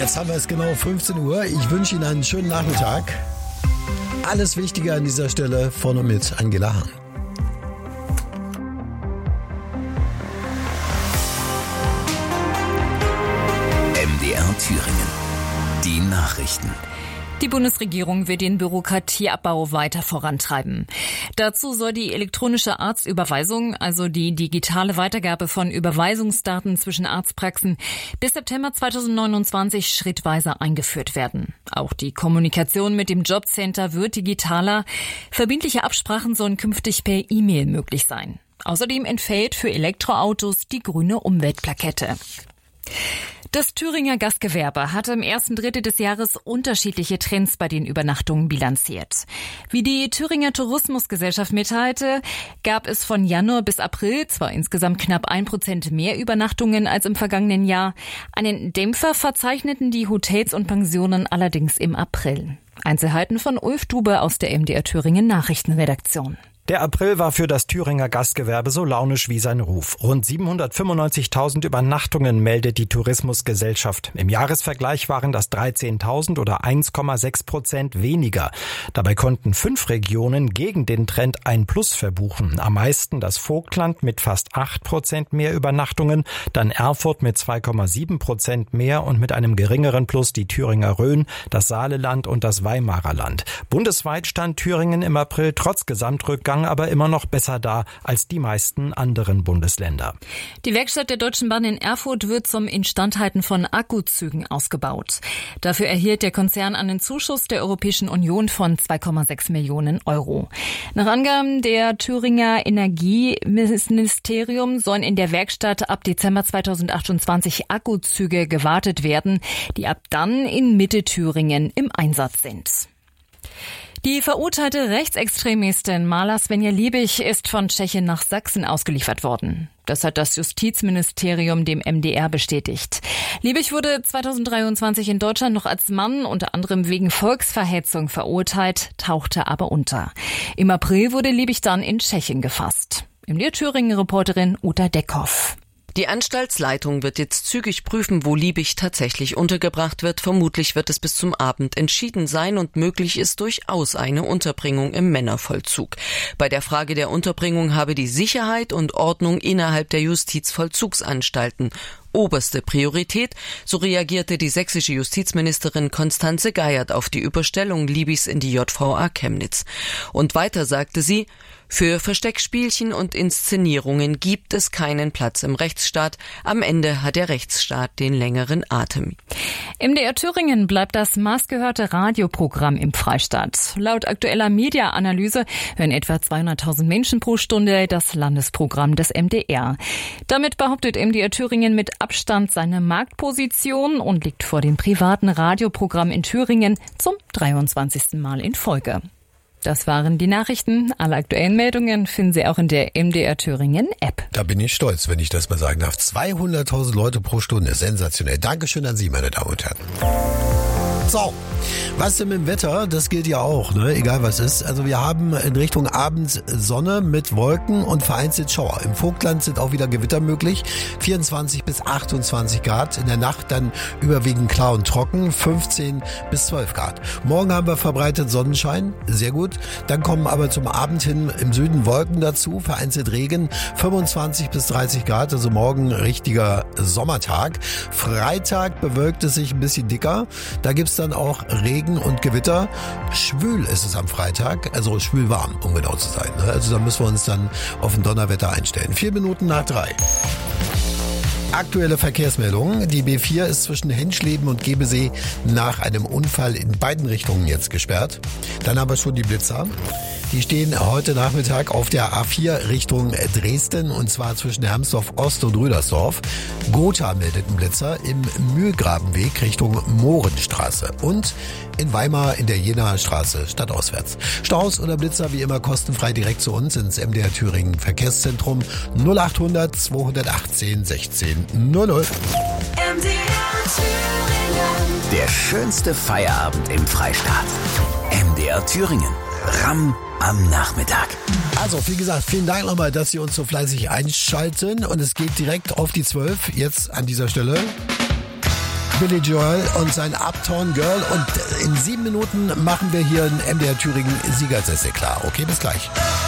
Jetzt haben wir es genau 15 Uhr. Ich wünsche Ihnen einen schönen Nachmittag. Alles Wichtige an dieser Stelle von und mit Angela Hahn. MDR Thüringen. Die Nachrichten. Die Bundesregierung wird den Bürokratieabbau weiter vorantreiben. Dazu soll die elektronische Arztüberweisung, also die digitale Weitergabe von Überweisungsdaten zwischen Arztpraxen, bis September 2029 schrittweise eingeführt werden. Auch die Kommunikation mit dem Jobcenter wird digitaler. Verbindliche Absprachen sollen künftig per E-Mail möglich sein. Außerdem entfällt für Elektroautos die grüne Umweltplakette. Das Thüringer Gastgewerbe hat im ersten Drittel des Jahres unterschiedliche Trends bei den Übernachtungen bilanziert. Wie die Thüringer Tourismusgesellschaft mitteilte, gab es von Januar bis April zwar insgesamt knapp 1% mehr Übernachtungen als im vergangenen Jahr. Einen Dämpfer verzeichneten die Hotels und Pensionen allerdings im April. Einzelheiten von Ulf Dube aus der MDR Thüringen Nachrichtenredaktion. Der April war für das Thüringer Gastgewerbe so launisch wie sein Ruf. Rund 795.000 Übernachtungen meldet die Tourismusgesellschaft. Im Jahresvergleich waren das 13.000 oder 1,6% weniger. Dabei konnten 5 Regionen gegen den Trend ein Plus verbuchen. Am meisten das Vogtland mit fast 8% mehr Übernachtungen, dann Erfurt mit 2,7% mehr und mit einem geringeren Plus die Thüringer Rhön, das Saaleland und das Weimarer Land. Bundesweit stand Thüringen im April trotz Gesamtrückgang aber immer noch besser da als die meisten anderen Bundesländer. Die Werkstatt der Deutschen Bahn in Erfurt wird zum Instandhalten von Akkuzügen ausgebaut. Dafür erhielt der Konzern einen Zuschuss der Europäischen Union von 2,6 Millionen Euro. Nach Angaben der Thüringer Energieministerium sollen in der Werkstatt ab Dezember 2028 Akkuzüge gewartet werden, die ab dann in Mittelthüringen im Einsatz sind. Die verurteilte Rechtsextremistin Mala Svenja Liebig ist von Tschechien nach Sachsen ausgeliefert worden. Das hat das Justizministerium dem MDR bestätigt. Liebig wurde 2023 in Deutschland noch als Mann unter anderem wegen Volksverhetzung verurteilt, tauchte aber unter. Im April wurde Liebig dann in Tschechien gefasst. Im Thüringen-Reporterin Uta Deckhoff. Die Anstaltsleitung wird jetzt zügig prüfen, wo Liebig tatsächlich untergebracht wird. Vermutlich wird es bis zum Abend entschieden sein und möglich ist durchaus eine Unterbringung im Männervollzug. Bei der Frage der Unterbringung habe die Sicherheit und Ordnung innerhalb der Justizvollzugsanstalten oberste Priorität, so reagierte die sächsische Justizministerin Constanze Geiert auf die Überstellung Liebigs in die JVA Chemnitz. Und weiter sagte sie, für Versteckspielchen und Inszenierungen gibt es keinen Platz im Rechtsstaat. Am Ende hat der Rechtsstaat den längeren Atem. MDR Thüringen bleibt das maßgehörte Radioprogramm im Freistaat. Laut aktueller Media-Analyse hören etwa 200.000 Menschen pro Stunde das Landesprogramm des MDR. Damit behauptet MDR Thüringen mit Abstand seine Marktposition und liegt vor dem privaten Radioprogramm in Thüringen zum 23. Mal in Folge. Das waren die Nachrichten. Alle aktuellen Meldungen finden Sie auch in der MDR Thüringen App. Da bin ich stolz, wenn ich das mal sagen darf. 200.000 Leute pro Stunde. Sensationell. Dankeschön an Sie, meine Damen und Herren. So, was denn mit dem Wetter? Das gilt ja auch, ne? Egal was ist. Also wir haben in Richtung Abend Sonne mit Wolken und vereinzelt Schauer. Im Vogtland sind auch wieder Gewitter möglich. 24 bis 28 Grad. In der Nacht dann überwiegend klar und trocken. 15 bis 12 Grad. Morgen haben wir verbreitet Sonnenschein. Sehr gut. Dann kommen aber zum Abend hin im Süden Wolken dazu. Vereinzelt Regen. 25 bis 30 Grad. Also morgen richtiger Sommertag. Freitag bewölkt es sich ein bisschen dicker. Da gibt's dann auch Regen und Gewitter. Schwül ist es am Freitag, also schwül warm, um genau zu sein. Also da müssen wir uns dann auf ein Donnerwetter einstellen. 4 Minuten nach 3. Aktuelle Verkehrsmeldungen. Die B4 ist zwischen Henschleben und Gebesee nach einem Unfall in beiden Richtungen jetzt gesperrt. Dann haben wir schon die Blitzer. Die stehen heute Nachmittag auf der A4 Richtung Dresden und zwar zwischen Hermsdorf Ost und Rüdersdorf. Gotha meldet einen Blitzer im Mühlgrabenweg Richtung Mohrenstraße und in Weimar in der Jenaer Straße stadtauswärts. Staus oder Blitzer wie immer kostenfrei direkt zu uns ins MDR Thüringen Verkehrszentrum 0800 218 16 00. Der schönste Feierabend im Freistaat. MDR Thüringen. Ramm am Nachmittag. Also, wie gesagt, vielen Dank nochmal, dass Sie uns so fleißig einschalten. Und es geht direkt auf die 12 jetzt an dieser Stelle. Billy Joel und sein Uptown Girl. Und in 7 Minuten machen wir hier in MDR Thüringen Siegersessel klar. Okay, bis gleich.